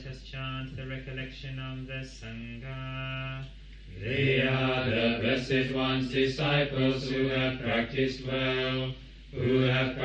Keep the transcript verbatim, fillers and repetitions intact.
let us chant the recollection of the Sangha. They are the Blessed One's disciples who have practiced well, who have